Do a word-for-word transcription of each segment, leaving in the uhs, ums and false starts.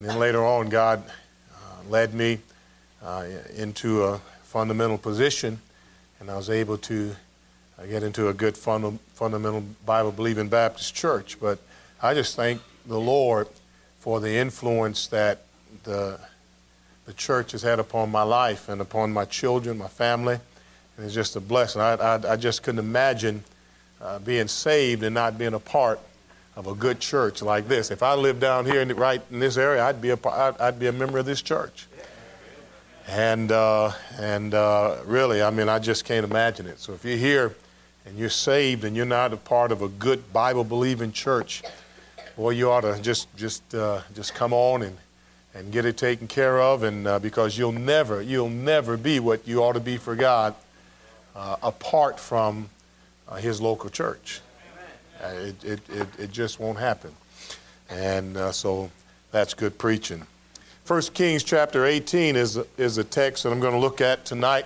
Then later on, God uh, led me uh, into a fundamental position, and I was able to uh, get into a good funda- fundamental Bible-believing Baptist church. But I just thank the Lord for the influence that the the church has had upon my life and upon my children, my family, and it's just a blessing. I, I, I just couldn't imagine uh, being saved and not being a part of a good church like this. If I lived down here in the, right in this area, I'd be a I'd, I'd be a member of this church. And uh, and uh, really, I mean, I just can't imagine it. So if you're here and you're saved and you're not a part of a good Bible-believing church, boy, you ought to just just uh, just come on and and get it taken care of. And uh, because you'll never you'll never be what you ought to be for God uh, apart from uh, His local church. Uh, it, it, it, it just won't happen. And uh, so that's good preaching. First Kings chapter eighteen is, is a text that I'm going to look at tonight.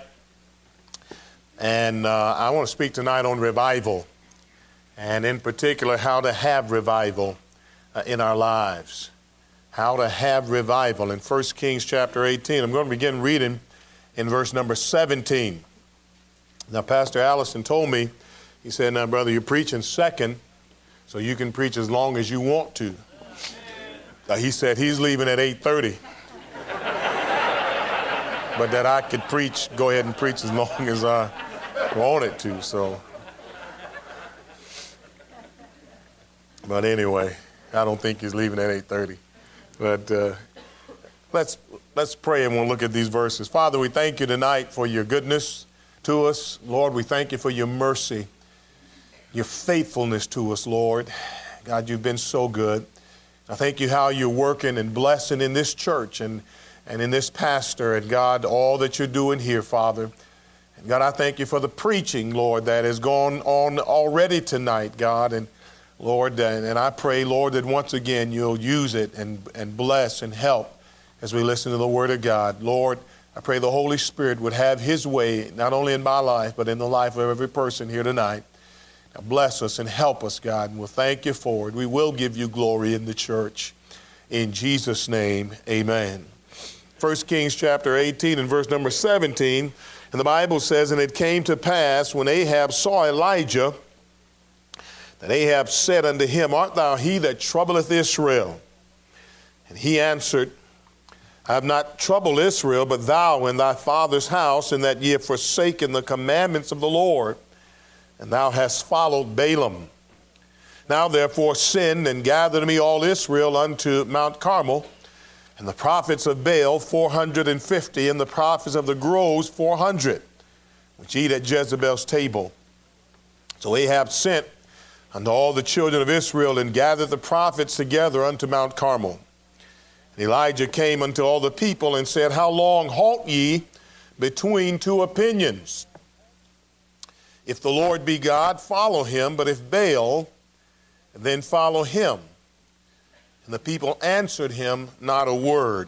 And uh, I want to speak tonight on revival. And in particular, how to have revival uh, in our lives. How to have revival in First Kings chapter eighteen. I'm going to begin reading in verse number seventeen. Now, Pastor Allison told me, he said, now, brother, you're preaching second, so you can preach as long as you want to. Uh, he said he's leaving at eight thirty. But that I could preach, go ahead and preach as long as I wanted to. So, but anyway, I don't think he's leaving at eight thirty. But uh, let's let's pray and we'll look at these verses. Father, we thank you tonight for your goodness to us. Lord, we thank you for your mercy, your faithfulness to us, Lord. God, you've been so good. I thank you how you're working and blessing in this church and, and in this pastor, and God, all that you're doing here, Father. And God, I thank you for the preaching, Lord, that has gone on already tonight, God. And Lord, and, and I pray, Lord, that once again you'll use it and, and bless and help as we listen to the Word of God. Lord, I pray the Holy Spirit would have His way, not only in my life, but in the life of every person here tonight. Now bless us and help us, God, and we'll thank you for it. We will give you glory in the church. In Jesus' name, amen. First Kings chapter eighteen and verse number seventeen, and the Bible says, and it came to pass when Ahab saw Elijah, that Ahab said unto him, art thou he that troubleth Israel? And he answered, I have not troubled Israel, but thou and thy father's house, in that ye have forsaken the commandments of the Lord, and thou hast followed Balaam. Now therefore send and gather to me all Israel unto Mount Carmel, and the prophets of Baal four hundred and fifty, and the prophets of the groves four hundred, which eat at Jezebel's table. So Ahab sent unto all the children of Israel, and gathered the prophets together unto Mount Carmel. And Elijah came unto all the people and said, how long halt ye between two opinions? If the Lord be God, follow him, but if Baal, then follow him. And the people answered him not a word.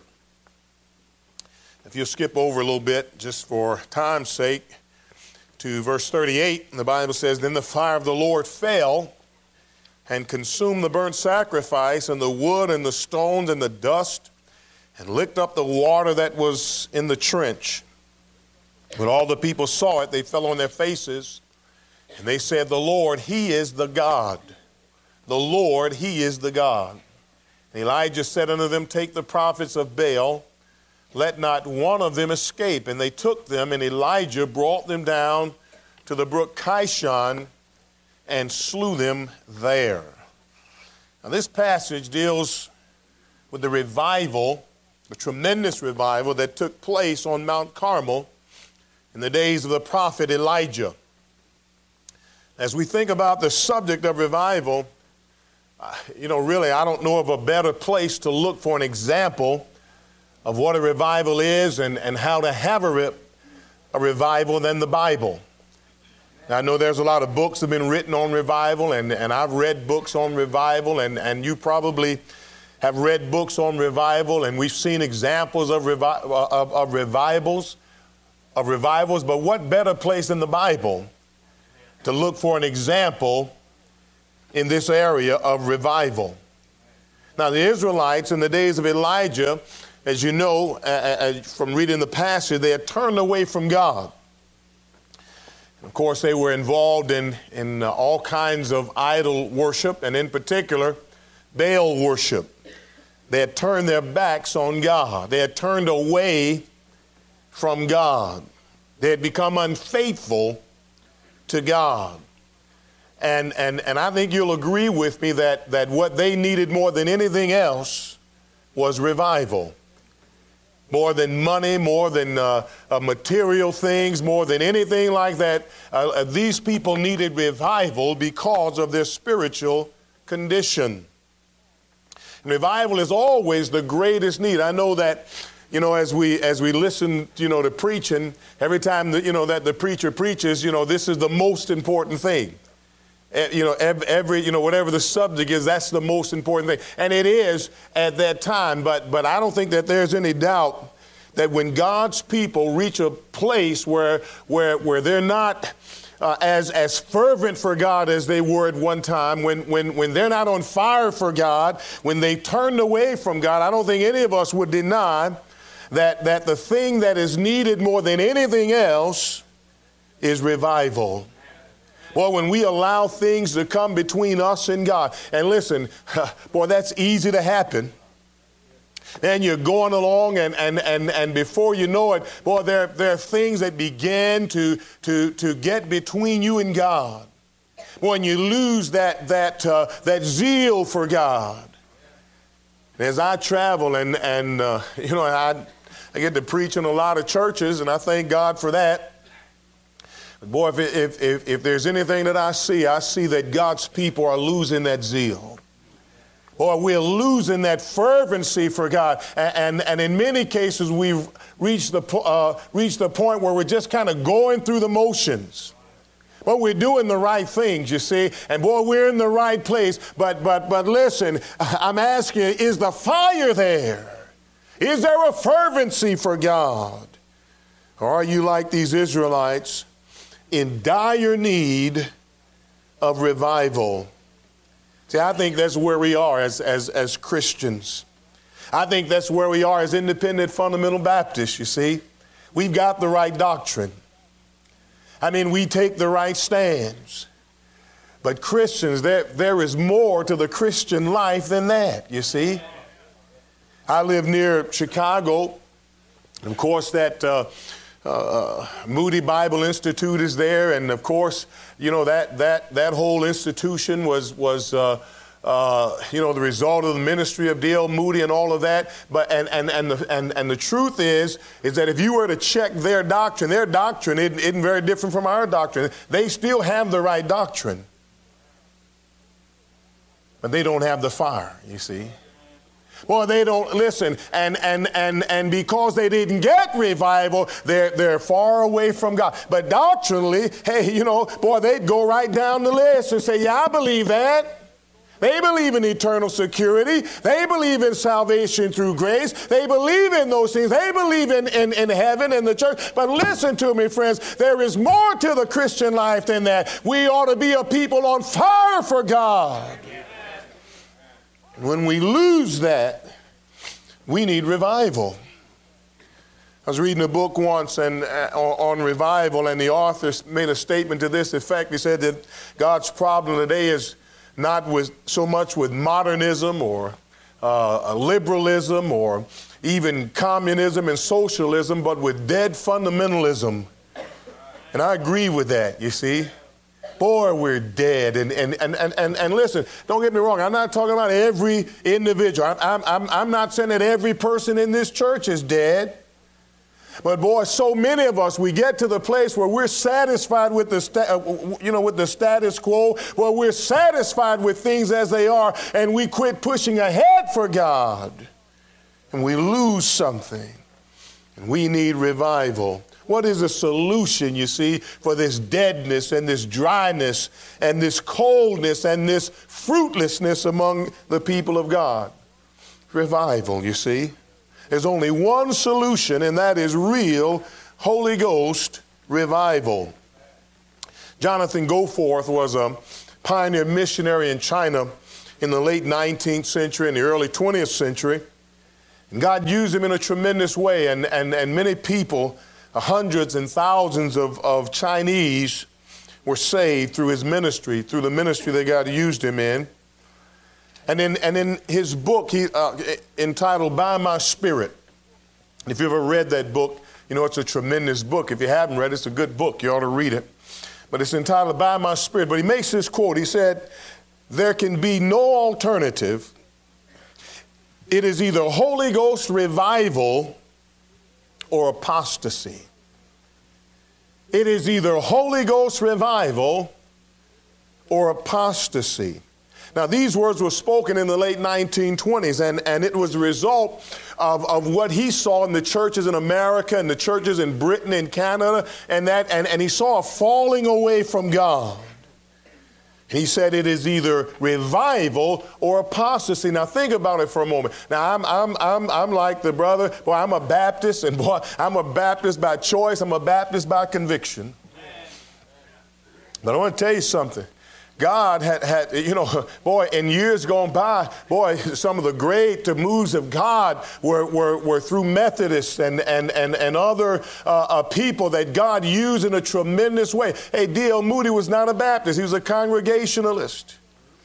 If you'll skip over a little bit, just for time's sake, to verse thirty-eight, the Bible says, then the fire of the Lord fell and consumed the burnt sacrifice and the wood and the stones and the dust, and licked up the water that was in the trench. When all the people saw it, they fell on their faces, and they said, the Lord, he is the God. The Lord, he is the God. And Elijah said unto them, take the prophets of Baal, let not one of them escape. And they took them, and Elijah brought them down to the brook Kishon and slew them there. Now this passage deals with the revival, the tremendous revival that took place on Mount Carmel in the days of the prophet Elijah. As we think about the subject of revival, uh, you know, really, I don't know of a better place to look for an example of what a revival is and, and how to have a, re- a revival than the Bible. Now, I know there's a lot of books that have been written on revival, and, and I've read books on revival, and, and you probably have read books on revival, and we've seen examples of, revi- of, of revivals, of revivals, but what better place than the Bible to look for an example in this area of revival? Now, the Israelites in the days of Elijah, as you know, uh, uh, from reading the passage, they had turned away from God. Of course, they were involved in, in uh, all kinds of idol worship, and in particular, Baal worship. They had turned their backs on God. They had turned away from God. They had become unfaithful to God. And, and, and I think you'll agree with me that, that what they needed more than anything else was revival. More than money, more than uh, uh, material things, more than anything like that. Uh, uh, these people needed revival because of their spiritual condition. And revival is always the greatest need. I know that, you know, as we as we listen, you know, to preaching, every time that, you know, that the preacher preaches, you know, this is the most important thing. You know, every, you know, whatever the subject is, that's the most important thing. And it is at that time. But, but I don't think that there's any doubt that when God's people reach a place where, where, where they're not uh, as, as fervent for God as they were at one time, when, when, when they're not on fire for God, when they turned away from God, I don't think any of us would deny that, that the thing that is needed more than anything else is revival. Well, when we allow things to come between us and God, and listen, boy, that's easy to happen. And you're going along, and, and, and, and before you know it, boy, there, there are things that begin to, to, to get between you and God. When you lose that, that, uh, that zeal for God. As I travel, and, and uh, you know, I, I get to preach in a lot of churches, and I thank God for that. Boy, if, if, if, if there's anything that I see, I see that God's people are losing that zeal. Or we're losing that fervency for God. And, and, and in many cases, we've reached the, uh, reached the point where we're just kind of going through the motions. But we're doing the right things, you see. And boy, we're in the right place. But, but, but listen, I'm asking you, is the fire there? Is there a fervency for God? Or are you like these Israelites, in dire need of revival? See, I think that's where we are as, as, as Christians. I think that's where we are as independent fundamental Baptists, you see. We've got the right doctrine. I mean, we take the right stands. But Christians, there, there is more to the Christian life than that, you see. I live near Chicago, and of course that uh, Uh, Moody Bible Institute is there, and of course, you know, that that that whole institution was was uh, uh, you know, the result of the ministry of D L Moody and all of that. But and and and the and, and the truth is is that if you were to check their doctrine, their doctrine isn't, isn't very different from our doctrine. They still have the right doctrine, but they don't have the fire. You see. Well, they don't listen, and and and and because they didn't get revival, they're they're far away from God. But doctrinally, hey, you know, boy, they'd go right down the list and say, yeah, I believe that. They believe in eternal security. They believe in salvation through grace. They believe in those things. They believe in, in, in heaven and the church. But listen to me, friends, there is more to the Christian life than that. We ought to be a people on fire for God. When we lose that, we need revival. I was reading a book once and uh, on revival, and the author made a statement to this effect. He said that God's problem today is not with so much with modernism or uh, liberalism or even communism and socialism, but with dead fundamentalism. And I agree with that, you see. Boy, we're dead. And, and, and, and, and, and listen, don't get me wrong. I'm not talking about every individual. I'm, I'm, I'm not saying that every person in this church is dead. But boy, so many of us, we get to the place where we're satisfied with the, sta- you know, with the status quo, where we're satisfied with things as they are, and we quit pushing ahead for God. And we lose something. And we need revival. What is the solution, you see, for this deadness and this dryness and this coldness and this fruitlessness among the people of God? Revival, you see. There's only one solution, and that is real Holy Ghost revival. Jonathan Goforth was a pioneer missionary in China in the late nineteenth century and the early twentieth century. And God used him in a tremendous way. And, and, and many people, uh, hundreds and thousands of, of Chinese were saved through his ministry, through the ministry that God used him in. And in, and in his book, he uh, entitled By My Spirit, if you've ever read that book, you know it's a tremendous book. If you haven't read it, it's a good book. You ought to read it. But it's entitled By My Spirit. But he makes this quote. He said, there can be no alternative. It is either Holy Ghost revival or apostasy. It is either Holy Ghost revival or apostasy. Now, these words were spoken in the late nineteen twenties, and, and it was a result of, of what he saw in the churches in America and the churches in Britain and Canada, and, that, and, and he saw a falling away from God. He said it is either revival or apostasy. Now think about it for a moment. Now I'm I'm I'm I'm like the brother. Boy, I'm a Baptist, and boy, I'm a Baptist by choice. I'm a Baptist by conviction. But I want to tell you something. God had, had, you know, boy, in years gone by, boy, some of the great moves of God were, were, were through Methodists and, and, and, and other uh, uh, people that God used in a tremendous way. Hey, D L Moody was not a Baptist. He was a Congregationalist.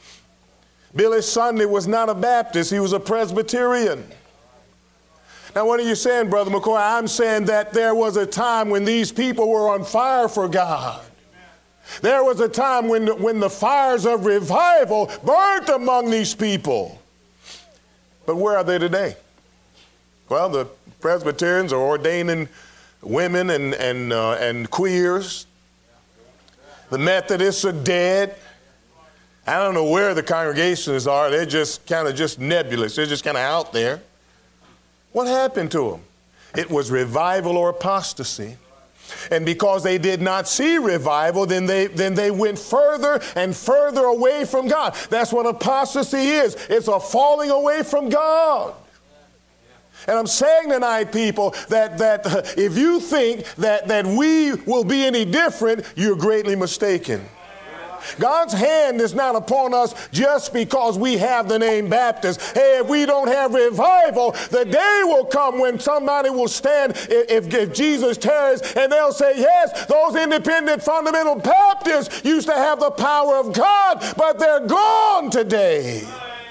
Billy Sunday was not a Baptist. He was a Presbyterian. Now, what are you saying, Brother McCoy? I'm saying that there was a time when these people were on fire for God. There was a time when, when the fires of revival burnt among these people. But where are they today? Well, the Presbyterians are ordaining women and, and, uh, and queers. The Methodists are dead. I don't know where the congregations are. They're just kind of just nebulous. They're just kind of out there. What happened to them? It was revival or apostasy. And because they did not see revival, then they, then they went further and further away from God. That's what apostasy is. It's a falling away from God. And I'm saying tonight, people, that, that uh, if you think that, that we will be any different, you're greatly mistaken. God's hand is not upon us just because we have the name Baptist. Hey, if we don't have revival, the day will come when somebody will stand, if, if Jesus tarries, and they'll say, yes, those independent fundamental Baptists used to have the power of God, but they're gone today.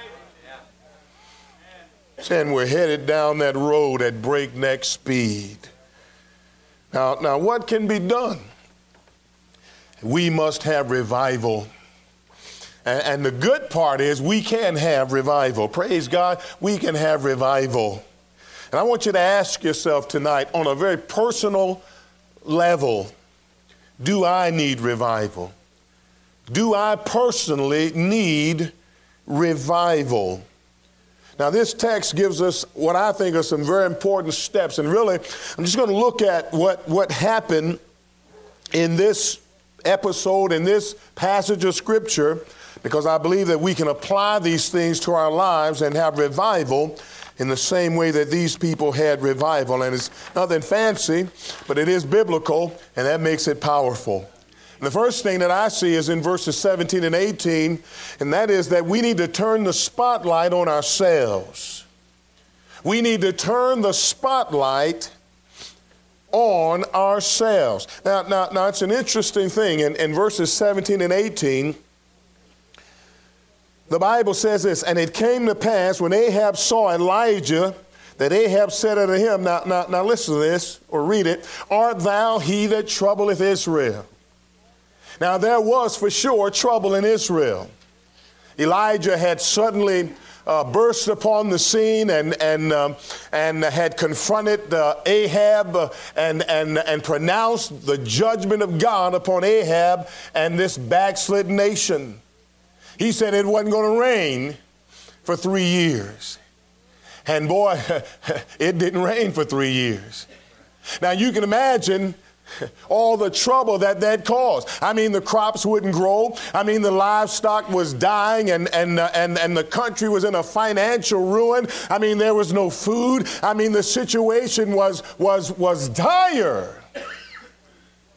Saying we're headed down that road at breakneck speed. Now, now what can be done? We must have revival. And, and the good part is we can have revival. Praise God, we can have revival. And I want you to ask yourself tonight on a very personal level, do I need revival? Do I personally need revival? Now, this text gives us what I think are some very important steps. And really, I'm just going to look at what, what happened in this episode, in this passage of Scripture, because I believe that we can apply these things to our lives and have revival in the same way that these people had revival. And it's nothing fancy, but it is biblical, and that makes it powerful. And the first thing that I see is in verses seventeen and eighteen, and that is that we need to turn the spotlight on ourselves. We need to turn the spotlight on ourselves. Now, now, now it's an interesting thing. In, in verses seventeen and eighteen, the Bible says this, and it came to pass when Ahab saw Elijah, that Ahab said unto him, now, now, now listen to this, or read it, art thou he that troubleth Israel? Now, there was for sure trouble in Israel. Elijah had suddenly Uh, burst upon the scene and and um, and had confronted uh, Ahab uh, and and and pronounced the judgment of God upon Ahab and this backslidden nation. He said it wasn't going to rain for three years, and boy, it didn't rain for three years. Now you can imagine all the trouble that that caused. I mean, the crops wouldn't grow. I mean, the livestock was dying, and and uh, and and the country was in a financial ruin. I mean, there was no food. I mean, the situation was was was dire.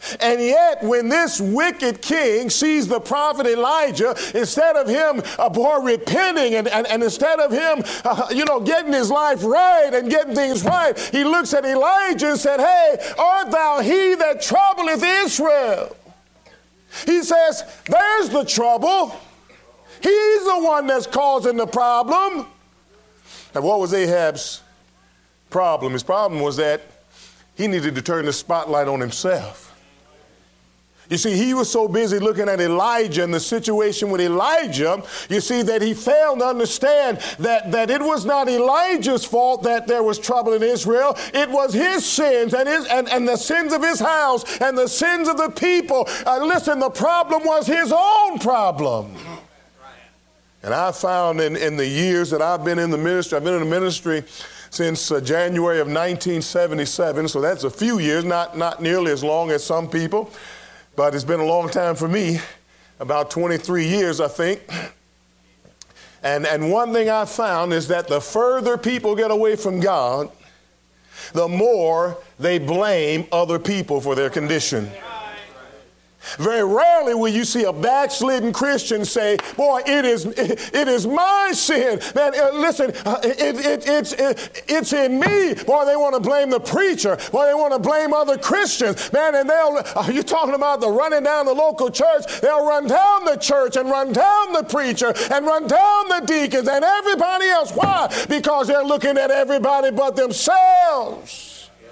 And yet, when this wicked king sees the prophet Elijah, instead of him uh, boy, repenting and, and, and instead of him, uh, you know, getting his life right and getting things right, he looks at Elijah and said, hey, art thou he that troubleth Israel? He says, there's the trouble. He's the one that's causing the problem. And what was Ahab's problem? His problem was that he needed to turn the spotlight on himself. You see, he was so busy looking at Elijah and the situation with Elijah, you see, that he failed to understand that, that it was not Elijah's fault that there was trouble in Israel. It was his sins and, his, and, and the sins of his house and the sins of the people. Uh, listen, the problem was his own problem. And I found in, in the years that I've been in the ministry, I've been in the ministry since uh, January of nineteen seventy-seven, so that's a few years, not, not nearly as long as some people. But it's been a long time for me, about twenty-three years, I think. And, and one thing I found is that the further people get away from God, the more they blame other people for their condition. Very rarely will you see a backslidden Christian say, boy, it is it, it is my sin. Man, uh, listen, uh, it, it, it's, it, it's in me. Boy, they want to blame the preacher. Boy, they want to blame other Christians. Man, and they'll, uh, you're talking about the running down the local church. They'll run down the church and run down the preacher and run down the deacons and everybody else. Why? Because they're looking at everybody but themselves.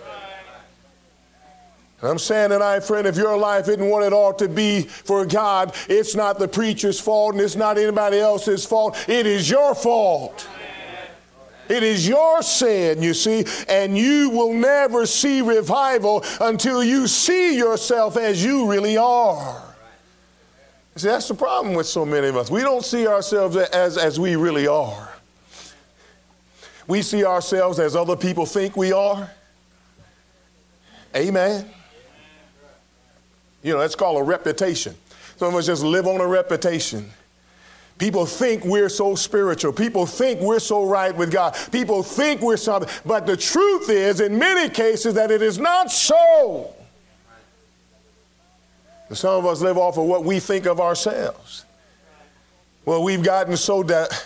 I'm saying tonight, friend, if your life isn't what it ought to be for God, it's not the preacher's fault and it's not anybody else's fault. It is your fault. It is your sin, you see, and you will never see revival until you see yourself as you really are. See, that's the problem with so many of us. We don't see ourselves as, as we really are. We see ourselves as other people think we are. Amen. You know, that's called a reputation. Some of us just live on a reputation. People think we're so spiritual. People think we're so right with God. People think we're something. But the truth is, in many cases, that it is not so. And some of us live off of what we think of ourselves. Well, we've gotten so that...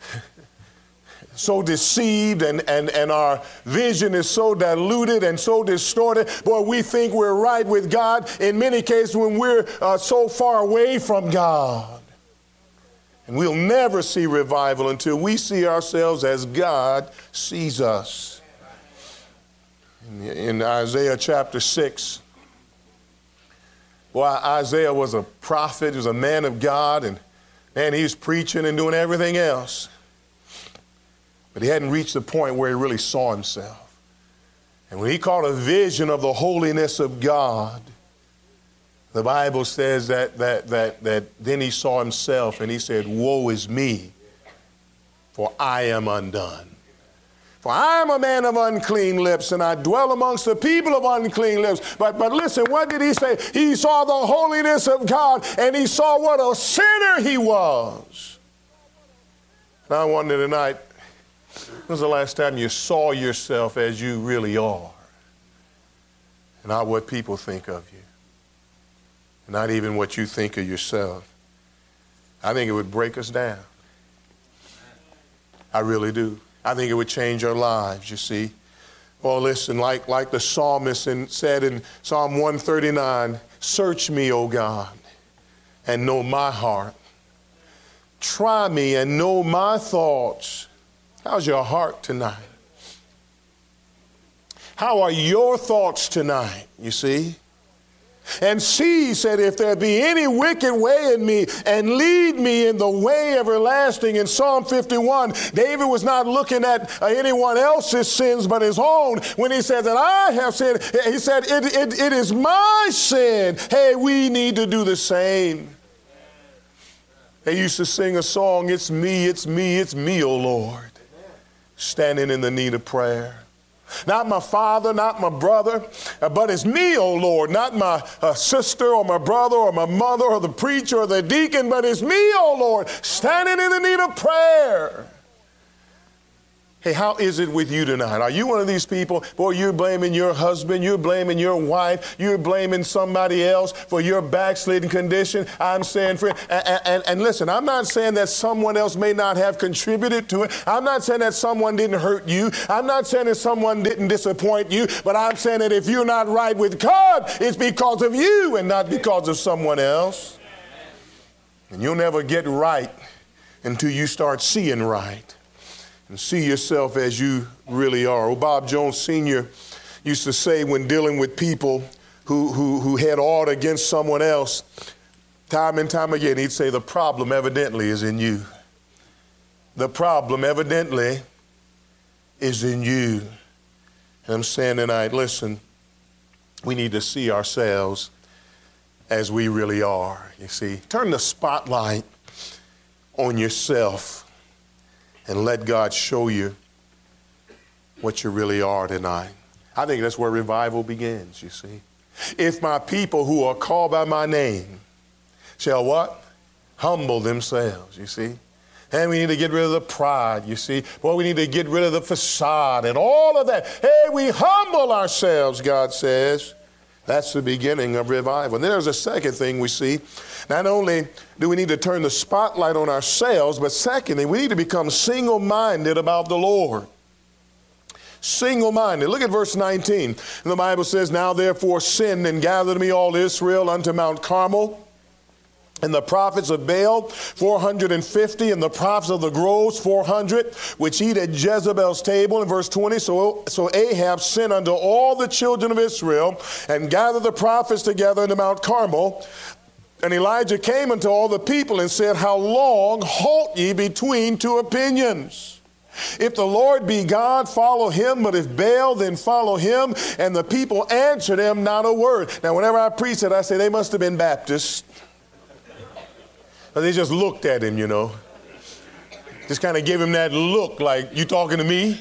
so deceived and, and, and our vision is so diluted and so distorted. Boy, we think we're right with God in many cases when we're uh, so far away from God. And we'll never see revival until we see ourselves as God sees us. In, in Isaiah chapter six, boy, Isaiah was a prophet, he was a man of God, and man, he was preaching and doing everything else. But he hadn't reached the point where he really saw himself. And when he caught a vision of the holiness of God, the Bible says that, that, that, that then he saw himself and he said, woe is me, for I am undone. For I am a man of unclean lips, and I dwell amongst the people of unclean lips. But, but listen, what did he say? He saw the holiness of God, and he saw what a sinner he was. And I wonder tonight, when was the last time you saw yourself as you really are? And not what people think of you. Not even what you think of yourself. I think it would break us down. I really do. I think it would change our lives, you see. Well, listen, like, like the psalmist in, said in Psalm one thirty-nine, search me, O God, and know my heart. Try me and know my thoughts. How's your heart tonight? How are your thoughts tonight, you see? And see, he said, if there be any wicked way in me, and lead me in the way everlasting. In Psalm fifty-one, David was not looking at uh, anyone else's sins but his own. When he said that I have sinned, he said, it, it, it is my sin. Hey, we need to do the same. They used to sing a song, it's me, it's me, it's me, O Lord, standing in the need of prayer. Not my father, not my brother, uh, but it's me, oh Lord, not my uh, sister or my brother or my mother or the preacher or the deacon, but it's me, oh Lord, standing in the need of prayer. Hey, how is it with you tonight? Are you one of these people, boy, you're blaming your husband, you're blaming your wife, you're blaming somebody else for your backslidden condition? I'm saying, friend, and, and, and listen, I'm not saying that someone else may not have contributed to it. I'm not saying that someone didn't hurt you. I'm not saying that someone didn't disappoint you, but I'm saying that if you're not right with God, it's because of you and not because of someone else. And you'll never get right until you start seeing right and see yourself as you really are. Oh, Bob Jones Senior used to say when dealing with people who, who, who had aught against someone else, time and time again, he'd say, the problem evidently is in you. The problem evidently is in you. And I'm saying tonight, listen, we need to see ourselves as we really are, you see. Turn the spotlight on yourself and let God show you what you really are tonight. I think that's where revival begins, you see. If my people who are called by my name shall what? Humble themselves, you see. And we need to get rid of the pride, you see. Well, we need to get rid of the facade and all of that. Hey, we humble ourselves, God says. That's the beginning of revival. And then there's a second thing we see. Not only do we need to turn the spotlight on ourselves, but secondly, we need to become single-minded about the Lord. Single-minded. Look at verse nineteen. And the Bible says, now therefore send and gather to me all Israel unto Mount Carmel, and the prophets of Baal, four hundred fifty, and the prophets of the groves, four hundred, which eat at Jezebel's table. In verse twenty, so, so Ahab sent unto all the children of Israel, and gathered the prophets together unto Mount Carmel. And Elijah came unto all the people and said, how long halt ye between two opinions? If the Lord be God, follow him, but if Baal, then follow him. And the people answered him not a word. Now, whenever I preach it, I say they must have been Baptists. They just looked at him, you know. Just kind of gave him that look like, you talking to me?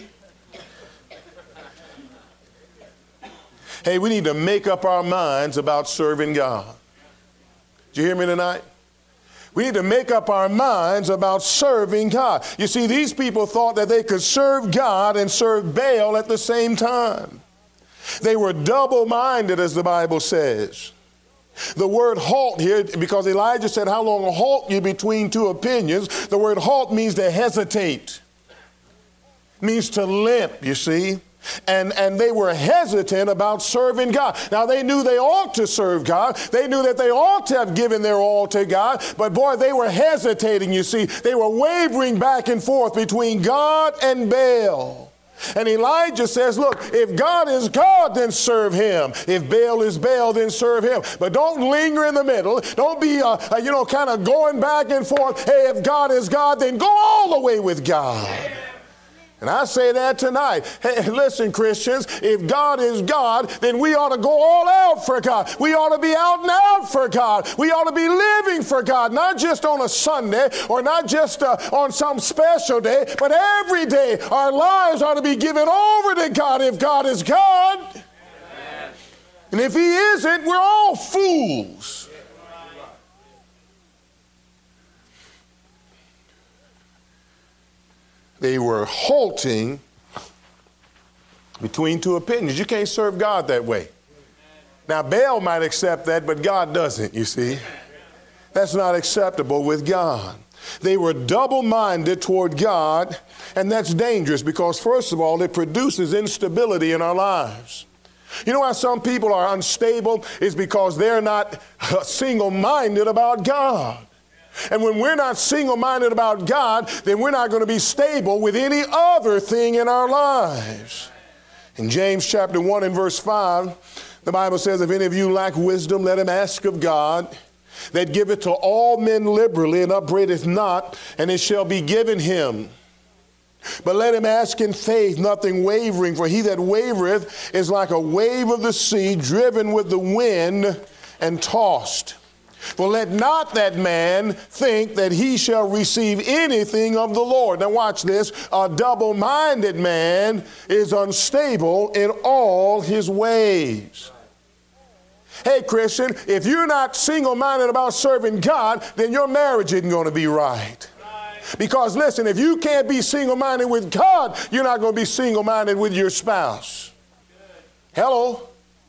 Hey, we need to make up our minds about serving God. Did you hear me tonight? We need to make up our minds about serving God. You see, these people thought that they could serve God and serve Baal at the same time. They were double-minded, as the Bible says. The word halt here, because Elijah said, how long halt you between two opinions? The word halt means to hesitate. It means to limp, you see. And, and they were hesitant about serving God. Now, they knew they ought to serve God. They knew that they ought to have given their all to God. But boy, they were hesitating, you see. They were wavering back and forth between God and Baal. And Elijah says, look, if God is God, then serve him. If Baal is Baal, then serve him. But don't linger in the middle. Don't be, uh, uh, you know, kind of going back and forth. Hey, if God is God, then go all the way with God. And I say that tonight. Hey, listen, Christians, if God is God, then we ought to go all out for God. We ought to be out and out for God. We ought to be living for God, not just on a Sunday or not just uh, on some special day, but every day our lives ought to be given over to God if God is God. Amen. And if he isn't, we're all fools. They were halting between two opinions. You can't serve God that way. Now, Baal might accept that, but God doesn't, you see. That's not acceptable with God. They were double-minded toward God, and that's dangerous because, first of all, it produces instability in our lives. You know why some people are unstable? Is because they're not single-minded about God. And when we're not single-minded about God, then we're not going to be stable with any other thing in our lives. In James chapter one and verse five, the Bible says, if any of you lack wisdom, let him ask of God, that giveth to all men liberally and upbraideth not, and it shall be given him. But let him ask in faith, nothing wavering, for he that wavereth is like a wave of the sea, driven with the wind and tossed. For let not that man think that he shall receive anything of the Lord. Now watch this. A double-minded man is unstable in all his ways. Hey, Christian, if you're not single-minded about serving God, then your marriage isn't going to be right. Because listen, if you can't be single-minded with God, you're not going to be single-minded with your spouse. Hello?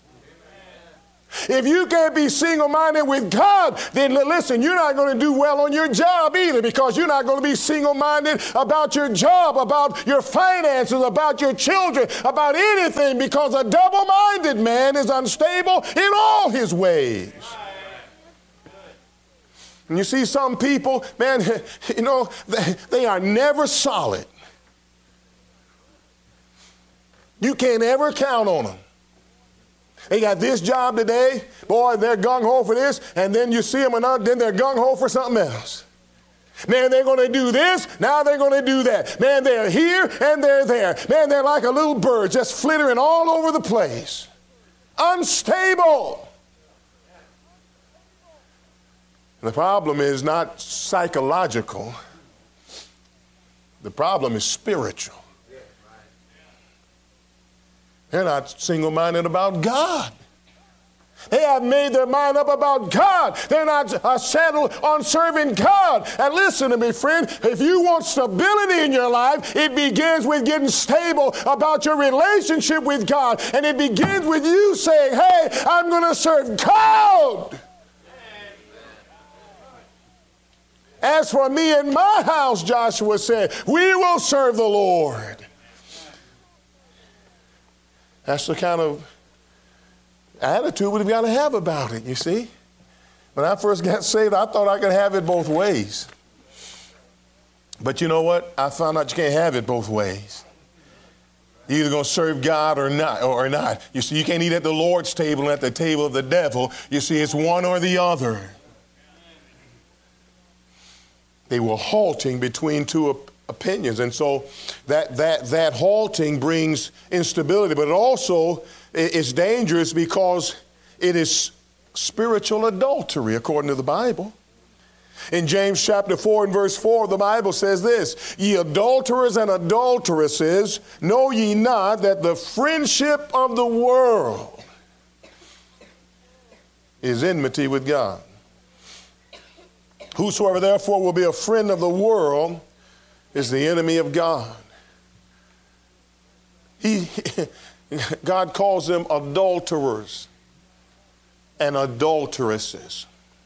If you can't be single-minded with God, then listen, you're not going to do well on your job either, because you're not going to be single-minded about your job, about your finances, about your children, about anything, because a double-minded man is unstable in all his ways. And you see some people, man, you know, they, they are never solid. You can't ever count on them. They got this job today, boy, they're gung-ho for this, and then you see them another, then they're gung-ho for something else. Man, they're going to do this, now they're going to do that. Man, they're here and they're there. Man, they're like a little bird just flittering all over the place. Unstable. The problem is not psychological. The problem is spiritual. They're not single-minded about God. They have made their mind up about God. They're not uh, settled on serving God. And listen to me, friend, if you want stability in your life, it begins with getting stable about your relationship with God. And it begins with you saying, hey, I'm going to serve God. As for me and my house, Joshua said, we will serve the Lord. That's the kind of attitude we've got to have about it, you see. When I first got saved, I thought I could have it both ways. But you know what? I found out you can't have it both ways. You're either going to serve God or not, or not. You see, you can't eat at the Lord's table and at the table of the devil. You see, it's one or the other. They were halting between two opinions. opinions. And so that, that, that halting brings instability, but it also is dangerous because it is spiritual adultery, according to the Bible. In James chapter four and verse four, the Bible says this, ye adulterers and adulteresses, know ye not that the friendship of the world is enmity with God? Whosoever therefore will be a friend of the world is the enemy of God. He, God calls them adulterers and adulteresses.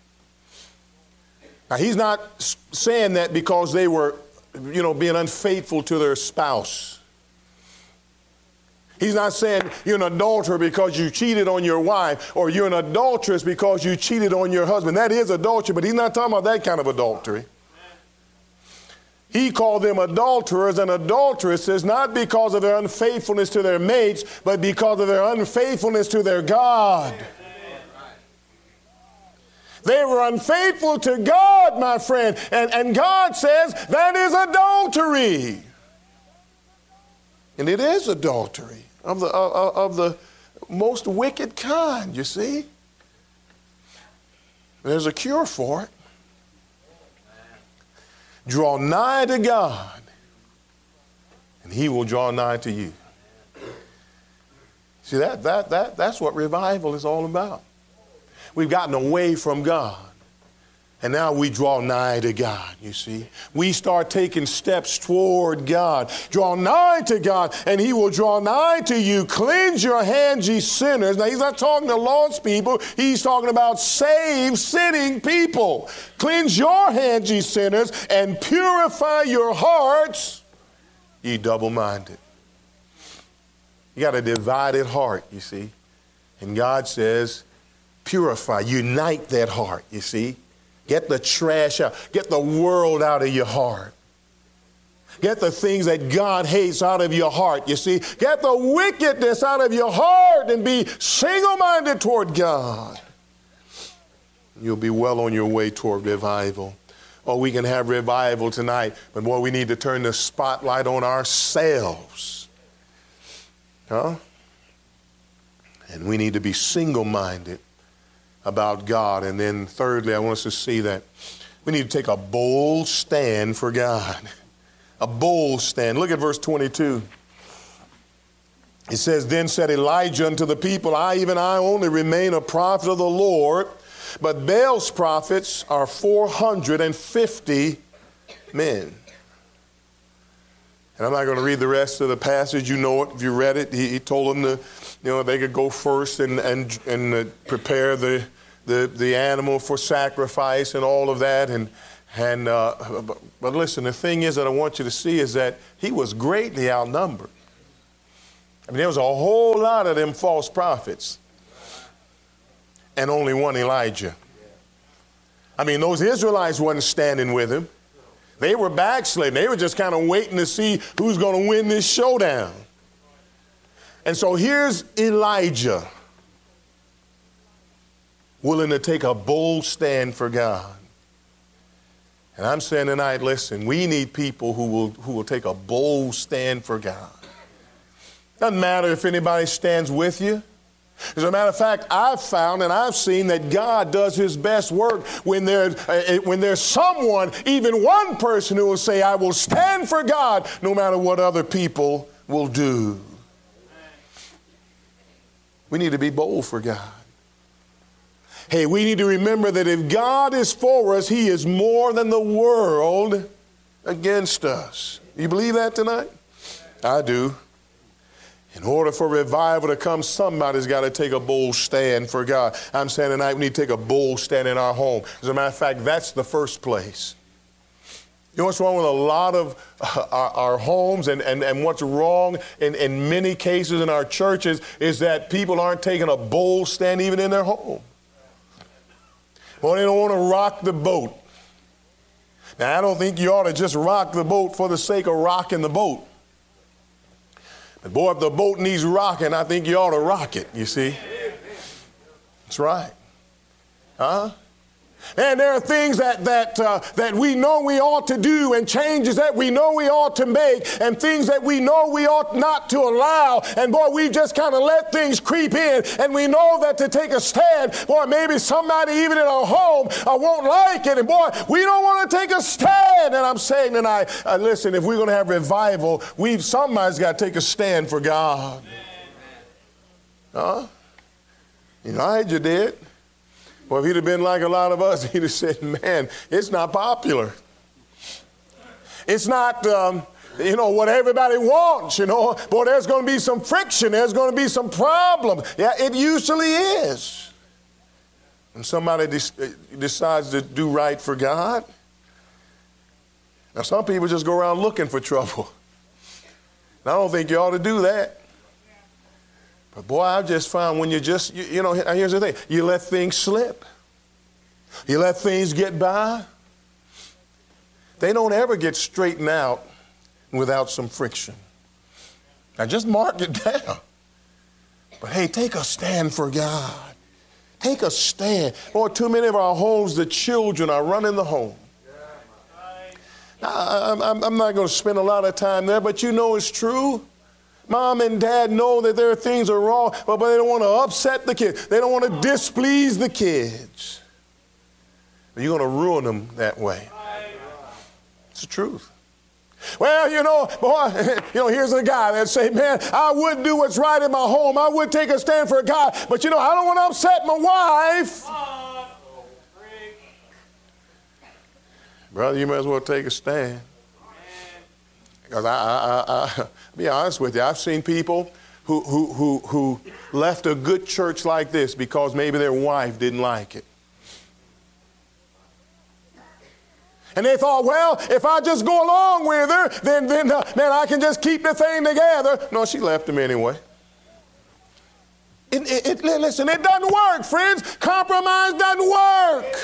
Now, he's not saying that because they were, you know, being unfaithful to their spouse. He's not saying you're an adulterer because you cheated on your wife, or you're an adulteress because you cheated on your husband. That is adultery, but he's not talking about that kind of adultery. He called them adulterers and adulteresses not because of their unfaithfulness to their mates, but because of their unfaithfulness to their God. They were unfaithful to God, my friend, and, and God says that is adultery. And it is adultery of the, uh, of the most wicked kind, you see. There's a cure for it. Draw nigh to God, and he will draw nigh to you. See, that, that, that, that's what revival is all about. We've gotten away from God, and now we draw nigh to God, you see. We start taking steps toward God. Draw nigh to God, and he will draw nigh to you. Cleanse your hands, ye sinners. Now, he's not talking to lost people. He's talking about saved, sinning people. Cleanse your hands, ye sinners, and purify your hearts, ye double-minded. You got a divided heart, you see. And God says, purify, unite that heart, you see. Get the trash out. Get the world out of your heart. Get the things that God hates out of your heart, you see. Get the wickedness out of your heart and be single-minded toward God. You'll be well on your way toward revival. Oh, we can have revival tonight, but boy, we need to turn the spotlight on ourselves. Huh? And we need to be single-minded about God. And then thirdly, I want us to see that we need to take a bold stand for God. A bold stand. Look at verse twenty-two. It says, then said Elijah unto the people, I, even I only remain a prophet of the Lord, but Baal's prophets are four hundred fifty men. And I'm not going to read the rest of the passage. You know it if you read it. He, he told them to, you know, they could go first and and and uh, prepare the, the the animal for sacrifice and all of that. And and uh, but, but listen, the thing is that I want you to see is that he was greatly outnumbered. I mean, there was a whole lot of them false prophets, and only one Elijah. I mean, those Israelites wasn't standing with him. They were backsliding. They were just kind of waiting to see who's going to win this showdown. And so here's Elijah willing to take a bold stand for God. And I'm saying tonight, listen, we need people who will, who will take a bold stand for God. Doesn't matter if anybody stands with you. As a matter of fact, I've found and I've seen that God does his best work when, there, uh, when there's someone, even one person who will say, I will stand for God no matter what other people will do. We need to be bold for God. Hey, we need to remember that if God is for us, he is more than the world against us. You believe that tonight? I do. In order for revival to come, somebody's got to take a bold stand for God. I'm saying tonight we need to take a bold stand in our home. As a matter of fact, that's the first place. You know what's wrong with a lot of uh, our, our homes and, and, and what's wrong in, in many cases in our churches is that people aren't taking a bold stand even in their home. Well, they don't want to rock the boat. Now, I don't think you ought to just rock the boat for the sake of rocking the boat. But boy, if the boat needs rocking, I think you ought to rock it, you see. That's right. Huh? And there are things that that uh, that we know we ought to do and changes that we know we ought to make and things that we know we ought not to allow. And boy, we just kind of let things creep in and we know that to take a stand, boy, maybe somebody even in our home uh, won't like it. And boy, we don't want to take a stand. And I'm saying tonight, uh, listen, if we're going to have revival, we've somebody's got to take a stand for God. Huh? Elijah did. Well, if he'd have been like a lot of us, he'd have said, man, it's not popular. It's not, um, you know, what everybody wants, you know. Boy, there's going to be some friction. There's going to be some problems. Yeah, it usually is. When somebody de- decides to do right for God. Now, some people just go around looking for trouble. And I don't think you ought to do that. But boy, I've just found when you just, you, you know, here's the thing. You let things slip. You let things get by. They don't ever get straightened out without some friction. Now just mark it down. But hey, take a stand for God. Take a stand. Boy, too many of our homes, the children are running the home. Now, I'm, I'm not going to spend a lot of time there, but you know it's true. Mom and dad know that there are things are wrong, but, but they don't want to upset the kids. They don't want to displease the kids. But you're going to ruin them that way. It's the truth. Well, you know, boy, you know, here's a guy that say, man, I would do what's right in my home. I would take a stand for God, but you know, I don't want to upset my wife. Brother, you might as well take a stand. Because I, I, I, I, I'll be honest with you, I've seen people who, who, who, who left a good church like this because maybe their wife didn't like it. And they thought, well, if I just go along with her, then, then uh, man, I can just keep the thing together. No, she left him anyway. It, it, it, listen, it doesn't work, friends. Compromise doesn't work.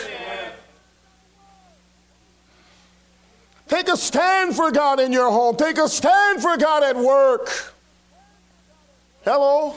Take a stand for God in your home. Take a stand for God at work. Hello?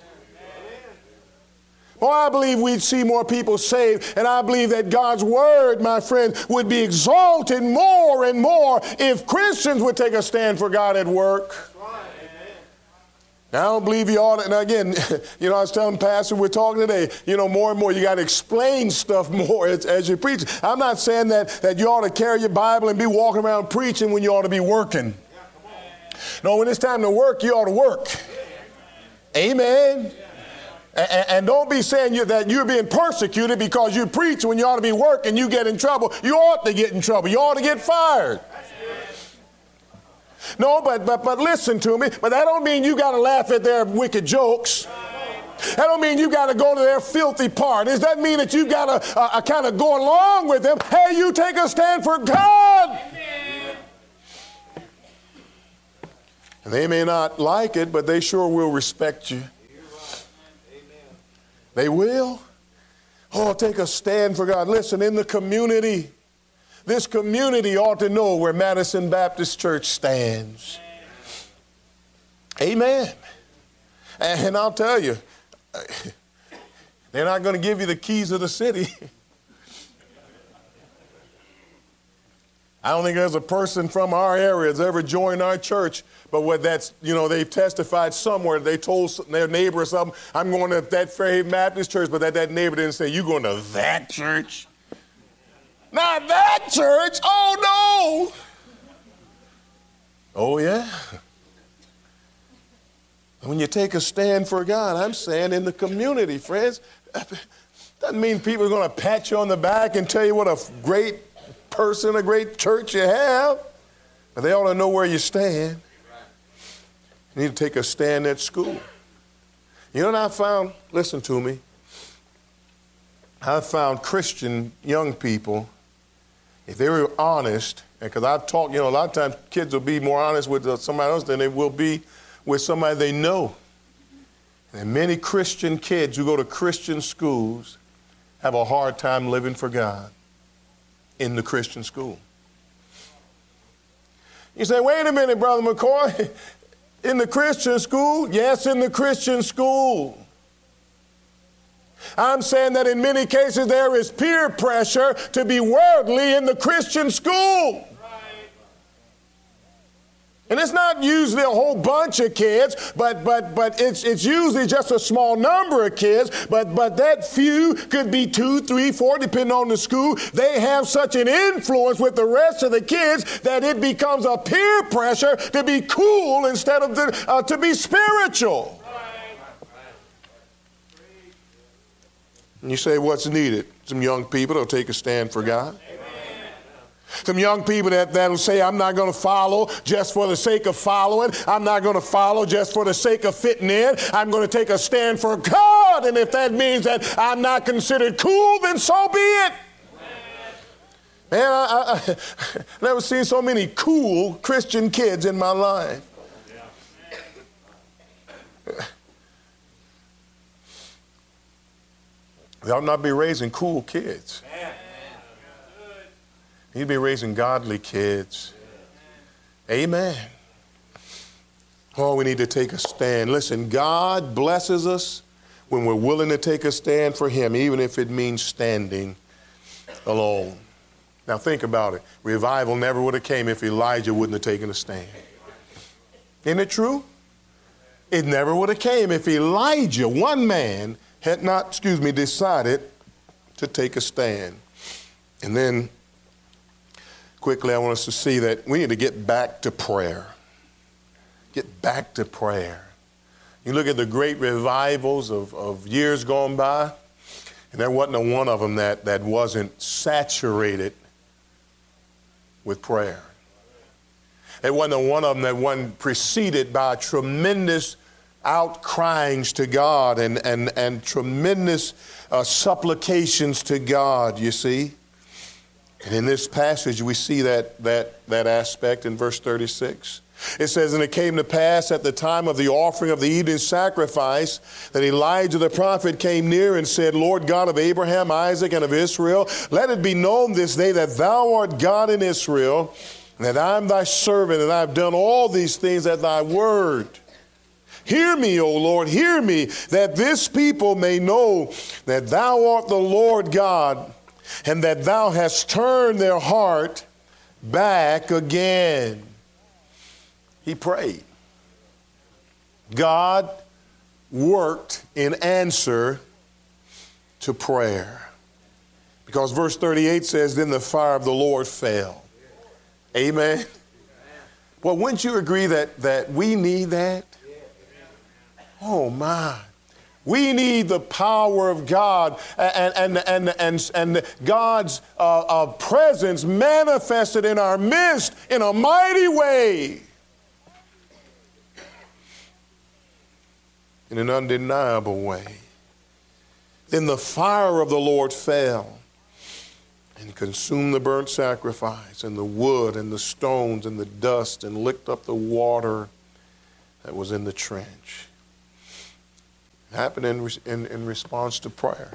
Oh, I believe we'd see more people saved, and I believe that God's word, my friend, would be exalted more and more if Christians would take a stand for God at work. Now, I don't believe you ought to, and again, you know, I was telling Pastor, we're talking today, you know, more and more, you got to explain stuff more as, as you preach. I'm not saying that, that you ought to carry your Bible and be walking around preaching when you ought to be working. No, when it's time to work, you ought to work. Amen. And, and don't be saying you, that you're being persecuted because you preach when you ought to be working, you get in trouble. You ought to get in trouble. You ought to get fired. No, but but but listen to me. But that don't mean you got to laugh at their wicked jokes. That don't mean you got to go to their filthy parties. That mean that you got to uh, uh, kind of go along with them. Hey, you take a stand for God. Amen. And they may not like it, but they sure will respect you. Amen. They will. Oh, take a stand for God. Listen, in the community, this community ought to know where Madison Baptist Church stands. Amen. And I'll tell you, they're not going to give you the keys of the city. I don't think there's a person from our area that's ever joined our church, but what that's, you know, they've testified somewhere. They told their neighbor or something, I'm going to that Fairhaven Baptist church, but that, that neighbor didn't say, you going to that church? Not that church? Oh, no. Oh, yeah. When you take a stand for God, I'm saying in the community, friends, doesn't mean people are going to pat you on the back and tell you what a great person, a great church you have, but they ought to know where you stand. You need to take a stand at school. You know what I found? Listen to me. I found Christian young people, if they were honest, because I've talked, you know, a lot of times kids will be more honest with somebody else than they will be with somebody they know. And many Christian kids who go to Christian schools have a hard time living for God in the Christian school. You say, wait a minute, Brother McCoy. In the Christian school? Yes, in the Christian school. I'm saying that in many cases there is peer pressure to be worldly in the Christian school. And it's not usually a whole bunch of kids, but but but it's it's usually just a small number of kids. But but that few could be two, three, four, depending on the school. They have such an influence with the rest of the kids that it becomes a peer pressure to be cool instead of the, uh, to be spiritual. And you say, what's needed? Some young people that'll take a stand for God. Some young people that, that'll say, I'm not going to follow just for the sake of following. I'm not going to follow just for the sake of fitting in. I'm going to take a stand for God. And if that means that I'm not considered cool, then so be it. Man, I, I, I never seen so many cool Christian kids in my life. They ought not be raising cool kids. You'd be raising godly kids. Amen. Oh, we need to take a stand. Listen, God blesses us when we're willing to take a stand for Him, even if it means standing alone. Now think about it. Revival never would have came if Elijah wouldn't have taken a stand. Isn't it true? It never would have came if Elijah, one man, had not, excuse me, decided to take a stand. And then quickly, I want us to see that we need to get back to prayer. Get back to prayer. You look at the great revivals of, of years gone by, and there wasn't a one of them that, that wasn't saturated with prayer. There wasn't a one of them that wasn't preceded by tremendous outcryings to God and, and, and tremendous uh, supplications to God, you see. And in this passage, we see that, that, that aspect in verse thirty-six. It says, and it came to pass at the time of the offering of the evening sacrifice that Elijah the prophet came near and said, Lord God of Abraham, Isaac, and of Israel, let it be known this day that thou art God in Israel, and that I am thy servant, and I have done all these things at thy word. Hear me, O Lord, hear me, that this people may know that thou art the Lord God, and that thou hast turned their heart back again. He prayed. God worked in answer to prayer. Because verse thirty-eight says, then the fire of the Lord fell. Amen. Well, wouldn't you agree that, that we need that? Oh, my. We need the power of God and, and, and, and, and God's uh, uh, presence manifested in our midst in a mighty way. in an undeniable way. Then the fire of the Lord fell and consumed the burnt sacrifice and the wood and the stones and the dust and licked up the water that was in the trench. It happened in, in, in response to prayer.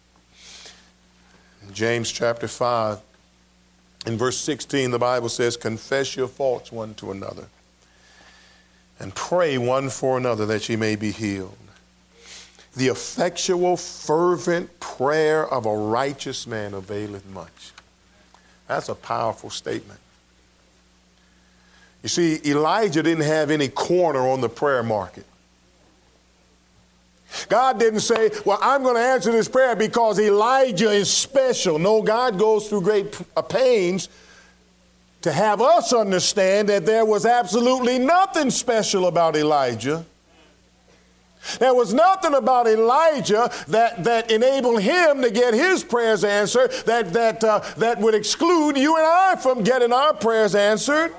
In James chapter five, in verse sixteen, the Bible says, confess your faults one to another and pray one for another that ye may be healed. The effectual, fervent prayer of a righteous man availeth much. That's a powerful statement. You see, Elijah didn't have any corner on the prayer market. God didn't say, well, I'm going to answer this prayer because Elijah is special. No, God goes through great pains to have us understand that there was absolutely nothing special about Elijah. There was nothing about Elijah that, that enabled him to get his prayers answered that, that, uh, that would exclude you and I from getting our prayers answered.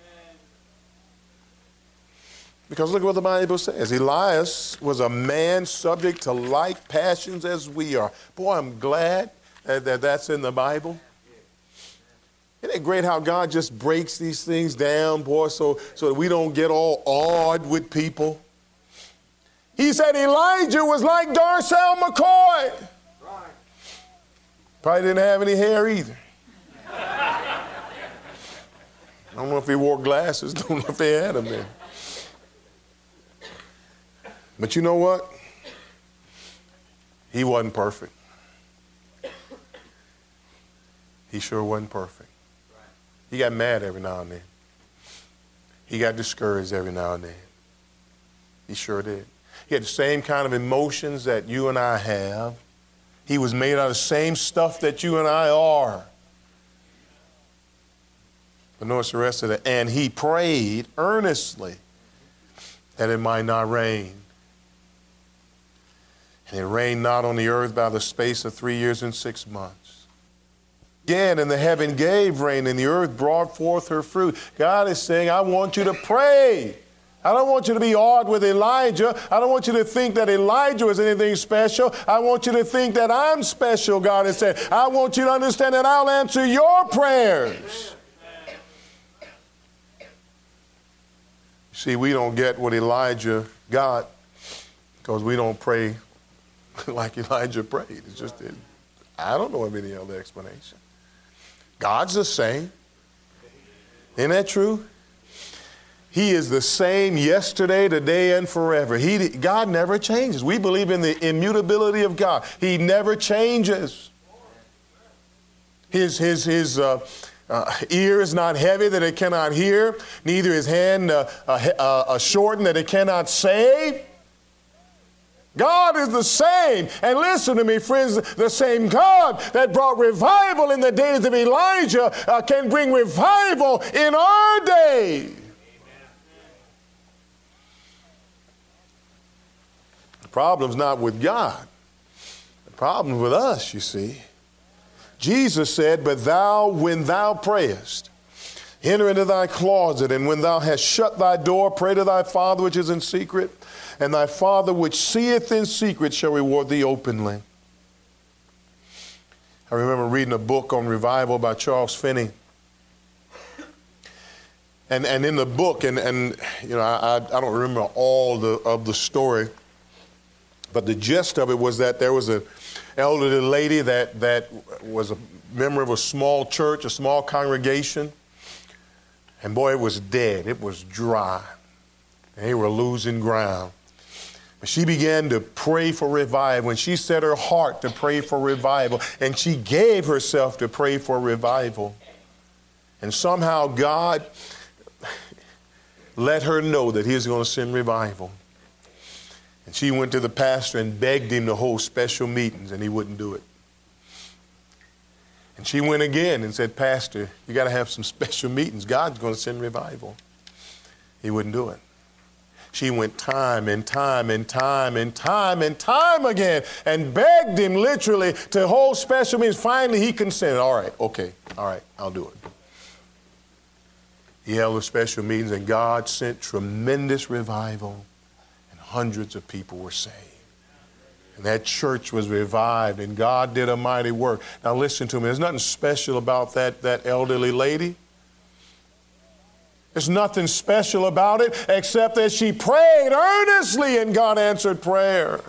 Because look what the Bible says. Elias was a man subject to like passions as we are. Boy, I'm glad that, that that's in the Bible. Isn't it great how God just breaks these things down, boy, so, so that we don't get all awed with people? He said Elijah was like Darcel McCoy. Probably didn't have any hair either. I don't know if he wore glasses. Don't know if they had them then. But you know what? He wasn't perfect. He sure wasn't perfect. He got mad every now and then. He got discouraged every now and then. He sure did. He had the same kind of emotions that you and I have. He was made out of the same stuff that you and I are. But notice the rest of it. And he prayed earnestly that it might not rain. And it rained not on the earth by the space of three years and six months. Again, and the heaven gave rain, and the earth brought forth her fruit. God is saying, I want you to pray. I don't want you to be awed with Elijah. I don't want you to think that Elijah is anything special. I want you to think that I'm special, God is saying. I want you to understand that I'll answer your prayers. See, we don't get what Elijah got because we don't pray like Elijah prayed. It's just, it, I don't know of any other explanation. God's the same. Isn't that true? He is the same yesterday, today, and forever. He, God never changes. We believe in the immutability of God. He never changes. His, his, his uh, uh, ear is not heavy that it cannot hear, neither his hand uh, uh, uh, shortened that it cannot save. God is the same. And listen to me, friends, the same God that brought revival in the days of Elijah uh, can bring revival in our day. The problem's not with God. The problem's with us, you see. Jesus said, but thou, when thou prayest, enter into thy closet, and when thou hast shut thy door, pray to thy Father which is in secret, and thy Father which seeth in secret shall reward thee openly. I remember reading a book on revival by Charles Finney. And and in the book, and, and you know, I, I don't remember all the, of the story, but the gist of it was that there was an elderly lady that, that was a member of a small church, a small congregation. And boy, it was dead. It was dry. And they were losing ground. She began to pray for revival, and she set her heart to pray for revival, and she gave herself to pray for revival. And somehow God let her know that he was going to send revival. And she went to the pastor and begged him to hold special meetings, and he wouldn't do it. And she went again and said, Pastor, you got to have some special meetings. God's going to send revival. He wouldn't do it. She went time and time and time and time and time again and begged him literally to hold special meetings. Finally, he consented. All right, okay, all right, I'll do it. He held the special meetings, and God sent tremendous revival. And hundreds of people were saved. And that church was revived, and God did a mighty work. Now listen to me. There's nothing special about that, that elderly lady. There's nothing special about it except that she prayed earnestly and God answered prayer.